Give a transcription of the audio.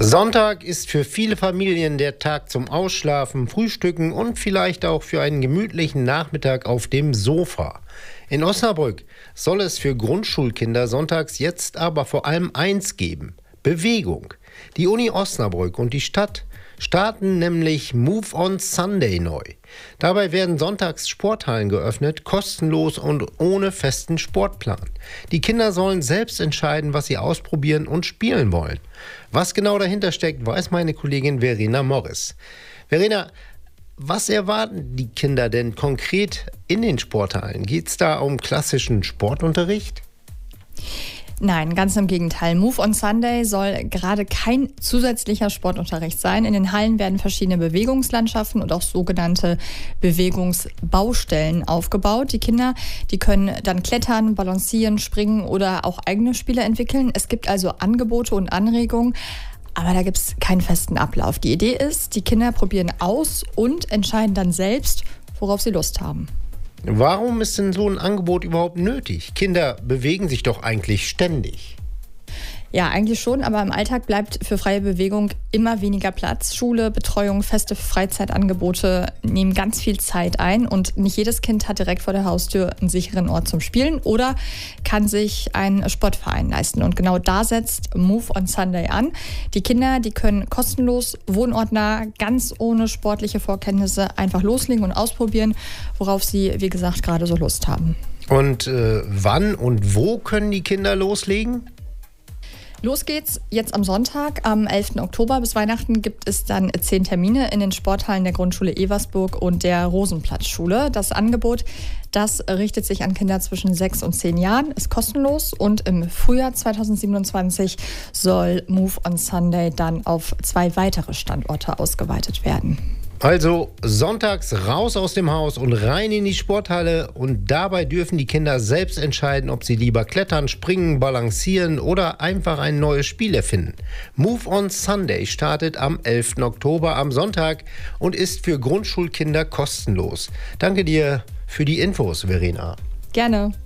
Sonntag ist für viele Familien der Tag zum Ausschlafen, Frühstücken und vielleicht auch für einen gemütlichen Nachmittag auf dem Sofa. In Osnabrück soll es für Grundschulkinder sonntags jetzt aber vor allem eins geben: Bewegung. Die Uni Osnabrück und die Stadt starten nämlich Move on Sunday neu. Dabei werden sonntags Sporthallen geöffnet, kostenlos und ohne festen Sportplan. Die Kinder sollen selbst entscheiden, was sie ausprobieren und spielen wollen. Was genau dahinter steckt, weiß meine Kollegin Verena Morris. Verena, was erwarten die Kinder denn konkret in den Sporthallen? Geht es da um klassischen Sportunterricht? Nein, ganz im Gegenteil. Move on Sunday soll gerade kein zusätzlicher Sportunterricht sein. In den Hallen werden verschiedene Bewegungslandschaften und auch sogenannte Bewegungsbaustellen aufgebaut. Die Kinder, die können dann klettern, balancieren, springen oder auch eigene Spiele entwickeln. Es gibt also Angebote und Anregungen, aber da gibt es keinen festen Ablauf. Die Idee ist, die Kinder probieren aus und entscheiden dann selbst, worauf sie Lust haben. Warum ist denn so ein Angebot überhaupt nötig? Kinder bewegen sich doch eigentlich ständig. Ja, eigentlich schon, aber im Alltag bleibt für freie Bewegung immer weniger Platz. Schule, Betreuung, feste Freizeitangebote nehmen ganz viel Zeit ein und nicht jedes Kind hat direkt vor der Haustür einen sicheren Ort zum Spielen oder kann sich einen Sportverein leisten. Und genau da setzt Move on Sunday an. Die Kinder, die können kostenlos, wohnortnah, ganz ohne sportliche Vorkenntnisse einfach loslegen und ausprobieren, worauf sie, wie gesagt, gerade so Lust haben. Und wann und wo können die Kinder loslegen? Los geht's jetzt am Sonntag, am 11. Oktober. Bis Weihnachten gibt es dann 10 Termine in den Sporthallen der Grundschule Eversburg und der Rosenplatzschule. Das Angebot, das richtet sich an Kinder zwischen 6 und 10 Jahren, ist kostenlos und im Frühjahr 2027 soll Move on Sunday dann auf 2 weitere Standorte ausgeweitet werden. Also sonntags raus aus dem Haus und rein in die Sporthalle, und dabei dürfen die Kinder selbst entscheiden, ob sie lieber klettern, springen, balancieren oder einfach ein neues Spiel erfinden. Move on Sunday startet am 11. Oktober am Sonntag und ist für Grundschulkinder kostenlos. Danke dir für die Infos, Verena. Gerne.